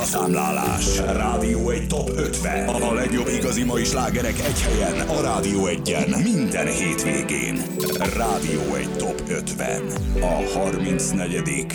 Számlálás. Rádió egy top 50. A legjobb igazi mai slágerek egy helyen. A Rádió Egyen. Minden hétvégén. Rádió egy top 50. A 34.